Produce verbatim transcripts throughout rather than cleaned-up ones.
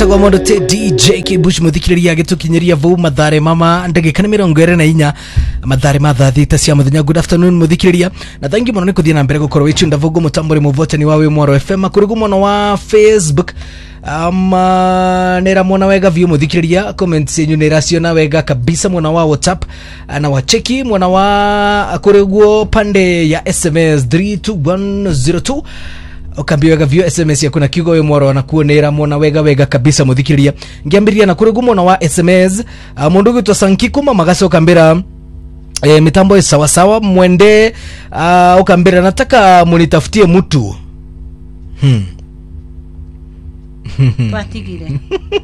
etagwa mondo te D J Kibush muthikiriria gitukinyiria vu mathare mama ndagika ni mirongo iri na inya mathare matha thita cia muthenya. Good afternoon muthikiriria na thank you muno ni kuthia na mbere gukoro wichunda vugo mutambore muvotani wawe Mwaro F M kurigu muno wa Facebook. Ama nera mwana wega view muthikiriria comments yenyu nera ciona wega kabisa mwana wa WhatsApp na wa cheki mwana wa kuriguo pande ya S M S three two one zero two okambia wega view S M S yakuna kigo we Mwaro na kuonera mwana wega wega kabisa muthikiriria ngiambiria na kurigu mwana wa S M S uh, mundu gitwa Sankikuma magaso kambira e, mitambo sawa sawa mwende uh, okambira nataka munitafutie mtu hmm twatigire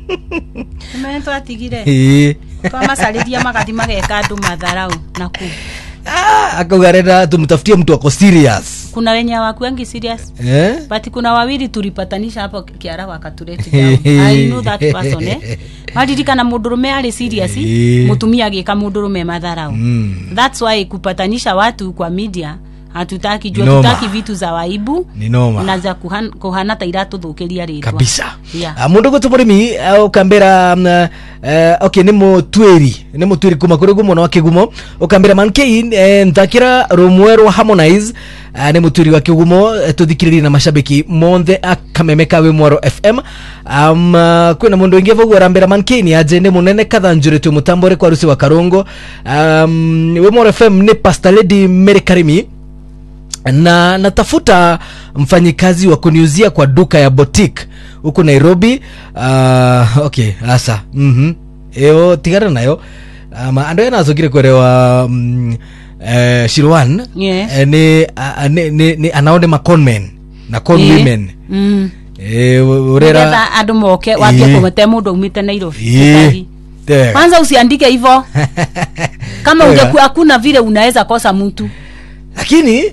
tume twatigire eh kama salidia magadi mageka andu matharau naku ah akagarera tumtafutie mtu wako serious. Kuna wenye wako wengi serious eh but kuna wawili tulipatanisha hapo Kiara wakatureti down. I know that person eh madidika na mudurume ali serious mutumia ageka mudurume matharau mm. That's why kupatanisha watu kwa media hatutaki jua tutaki vitu za waibu na za kuhana, kuhana tairatu thukiria ritwa kabisa yeah. Mundu gutumurimi ukambera um, uh, okay ni mutweri ni mutweri kuma kuri gumo na wakigumo ukambera Mankein eh, ntakira Romwero Harmonize uh, ni mutweri wa kigumo uh, tuthikiriri na mashabiki monthe akamemeka we Mwaro F M um, uh, kwina mundu inge vogu arambera Mankein aje ni munene kathanjure tu mutambore kwa rusi wa Karongo um, we Mwaro F M ni Pastor Lady Mary Karimi na natafuta mfanyikazi wa kuniuzia kwa duka ya boutique huko Nairobi. Uh, okay asa mhm eo tigara nayo ama ando yana azogire kwerewa um, uh, Shirwan yes. uh, ni, uh, ni, ni, ni anaone ma conmen na con yeah. women mm. eh urera ngetha andu moke wapia yeah. kumete mundu umite Nairobi yeah. Kwanza usiandike hivyo kama ungekuwa hakuna vile unaweza kosa mtu. Lakini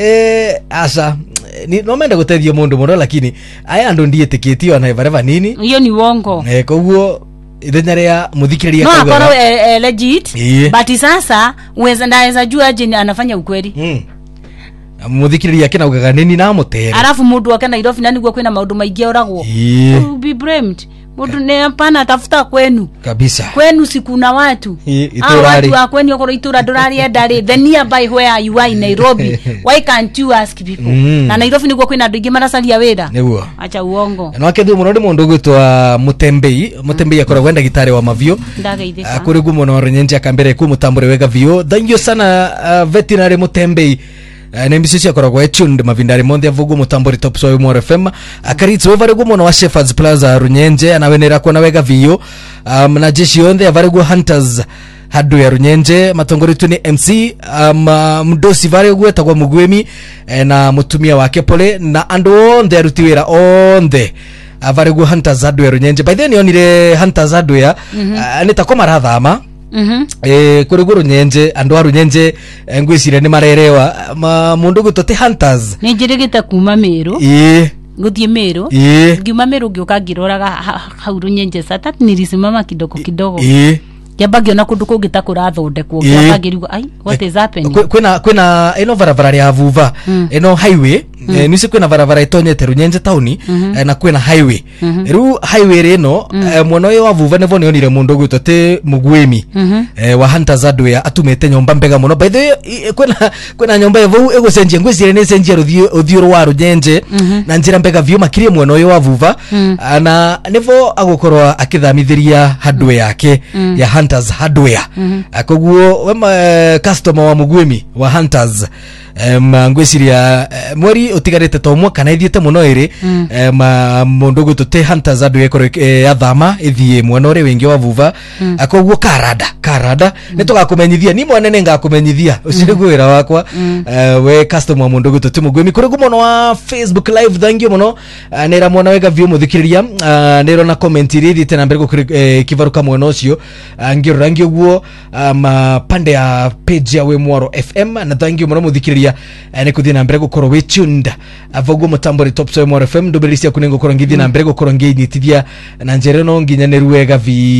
eh asa ni no menda gutethia mundu muno lakini aya andu ndiye tikitio na vareva nini hiyo ni uongo eh koguo ithenya ria muthikiriria no akoro eh, eh, legit yeah. But sasa uweza ndaweza jua je anafanya ukweli mm. Muthikiriria kina ugaga nini na mutere alafu mundu wake na Nairobi nani gwa kwina maundu maingi oragwo yeah. You be blamed mundu ne hapana tafuta kwenu kabisa kwenu sikuna watu hao watu wa kwenu okoro itura dorari endari the nearby where you are in Nairobi why can't you ask people mm. Na Nairobi niguo kwina andu ingi maracaria wira niguo acha uongo no akethu muno ndi mundu gwitwa Mutembei Mutembei akora gwenda gitare wa mavio ndageithika kuri gumo no Runyenje akambere ku mutambure wega vio thank you sana uh, veterinary Mutembei Uh, nembisi akora kwa tunde mavindari monthe avugo mutambori top so Mwaro F M akaritso over gumo no wa Shepherds Plaza Runyenje anawenera kwa nawega vio um, na jeshi yonde avarego Hunters hadu ya Runyenje matongori tu ni M C um, mdosi vare gweta kwa Mugwemi eh, na mutumia wake pole na ando onde arutiwira onde avarego Hunters hadu ya Runyenje by then onire Hunters hadu ya mm -hmm. uh, nitakoma rathama Mhm. Eh kuri guru Runyenje andu Runyenje ngwisire ni marerewa ma mundu gutote Hunters ni njirigita kuma Meru eh guthie Meru eh ngiuma Meru ngioka ngiroraga hau Runyenje sata nilisimama kidogo kidogo eh yabagio na kundu kungita kurathondekwo ngiabagiriwa ai what is happening kwina kwina eno barabara ya Vuva mm. eno highway mm. e, nisi kwina barabara itonyete Runyenje town mm -hmm. e, na kwina highway mm -hmm. Ru highway reno mm. e, mwono yo wa Vuva nevo ni onire mundu gwitote Mugwemi mm -hmm. e, wa Hunters adwe atumete nyomba mbega muno by the way e, kwina kwina nyomba yevo ego senje ngwizire ne senje ruthio uthio wa Runyenje mm -hmm. na njira mbega vyo makirie mwono yo wa Vuva mm. na nevo agukorwa akithamithiria hardware yake mm. ya Hunters hardware mm -hmm. koguo wema uh, customer wa Mugwemi wa Hunters um, ngwisiria uh, mweri utigarite to mwaka na ithiete muno iri mm. um, mundu gutote Hunters hardware kore uh, athama ithie mwanore wengi wa Vuva mm. koguo karada karada mm. nitugakumenyithia ni mwanene ngakumenyithia ucirigwira wakwa mm. uh, we customer mundu gutote Mugwemi kore gumo wa Facebook live thank you muno uh, nera mwana wega vio muthikiriria uh, nero na comment iri thite na mbere go uh, kivaruka mwana ucio uh, ngiro rangi uguo um, pande ya page ya we Mwaro F M na thank you muno muthikiriria uh, ne kuthina mbere gukorwo we tuned avogo mutambori top so Mwaro F M ndobelisia kunengo korwo ngithina mm. mbere gukorwo nginyitithia na njere no nginyaneru wega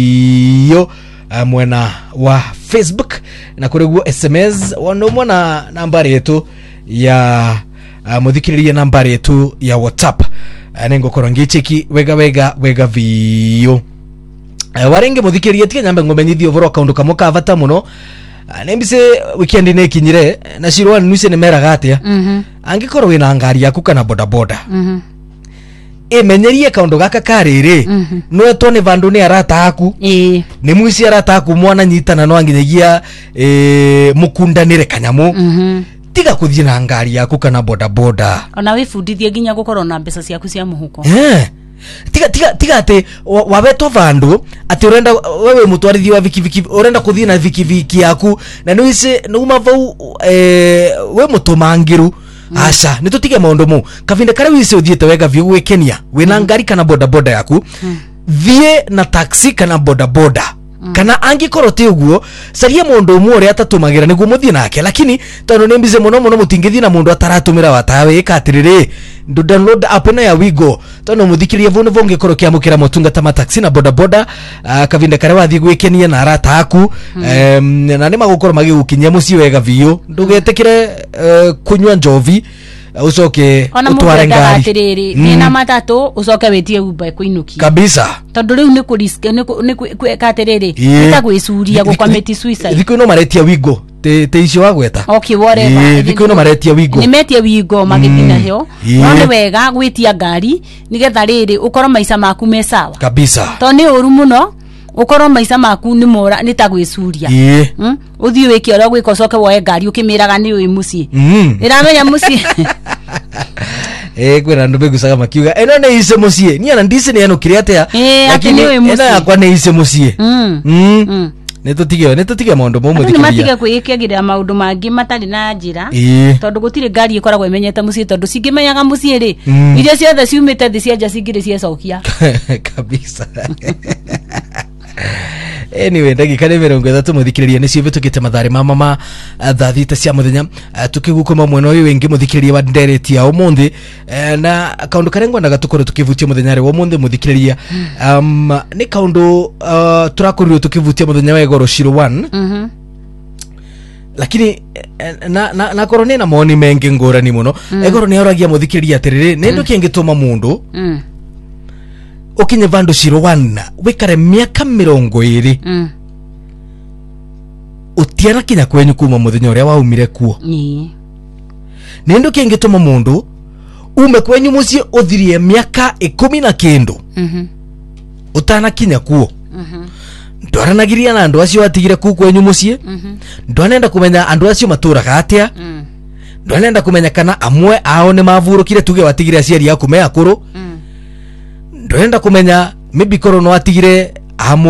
vio uh, mwena wa Facebook na kureguo S M S wano mwana nambari yetu ya uh, muthikiriria nambari yetu ya WhatsApp nengokoro ngicheki wega wega wega biyo warenge muthikiria tige nyambe ngomenyithio voro kaundu kamwe ka bata muno nembise weekend ne kinyire na shirwa nuse ne mera gatia mhm angikoro wina ngari yaku kana boda boda mhm e menyerie kaundu gaka karire mm-hmm. no etone vandu ne arata aku e ne muisi arata aku mwana nyitana no anginyagia e mukundanire kanyamu mhm tiga kuthie na ngari yaku kana boda boda ona wifundithie ginya gukorwo na mbeca ciaku cia muhuko eh tiga tiga tiga ate wabeto vandu ati urenda wewe mutwarithi wa viki viki urenda kuthie na viki viki yaku na no ise no umavau eh we mutumangiru Mm. Asha nitutige maundu mu kavinda kare wise uthiete wega vyo we Kenya wina ngari kana boda boda yaku mm. vie na taxi kana boda boda mm. kana angikoro ti uguo saria mundu umwe uri atatumagira niguo muthie nake lakini tano nembize muno muno mutingithi na mundu ataratumira watawe ikatirire ndo download app na ya Wigo tano muthikiria vone vonge koro kiamukira motungata ma taxi na boda boda uh, kavinda kare wathi gwe Kenya na arata aku mm. um, na nima gukoro magigukinya muci wega vio ndugetekire uh, kunywa njovi usoke utware ngari atiriri ni na matatu usoke wetie Uber kuinuki kabisa tondu riu ni ku risk ni ku katiriri itagwisuria gukometi suicide thiko no maretia Wigo te te icio wagweta okay whatever thiko no maretia Wigo ni metia Wigo magithina hio no ni wega gwitia ngari nigetha riri ukoro maica maku me sawa kabisa to ni uru muno ukoro maica maku ni mora ni tagwisuria mm uthii wiki ora gwiko coke woe ngari ukimiraga ni ui muci iramenya muci eh kwera ndo begusaga makiuga eno ne ise mucie ni ana ndise ne ano kiriatea lakini ena yakwa ne ise mucie mm mm netutige netutige maundu mo muthikiriria ni matige kuikiagira maundu mangi matari na njira tondu gutire ngari ikoragwo imenyete mucie tondu cingimenyaga mucie ri iria ciothe ciumite thi cia cingire cie cokia kabisa anyway ndagika ni mirongo ithatu muthikiriria ni ciuve tukite mathare mama ma thathita cia muthenya tukigukoma mwena uyu wingi muthikiriria wa ndereti ya umuthi na kaundu karengwa ndaga tukoro tukivutia muthenya ri umuthi muthikiriria um ni kaundu uh, turakorirwo tukivutia muthenya wa Igoro Shiro one mhm lakini na na na korone na moni mengi ngorani muno Igoro ni aragia muthikiriria atiriri nendo kingituma mundu mhm okinye vandu Shiro one wikare miaka mirongo iri mm. utiara kinya kwenyu kuma muthenya uria waumire kuo ni nendo kingituma mundu ume kwenyu mucie uthirie miaka ikumi na kindu mhm mm utana kinya kuo mhm mm ndwaranagiria na andu acio atigire ku kwenyu mucie mhm mm ndwanenda kumenya andu acio maturaga atia mm. ndwanenda kumenya kana amwe ao ni mavurukire tuge watigire aciari yaku me akuru mm. ndwenda kumenya maybe koro no atigire amu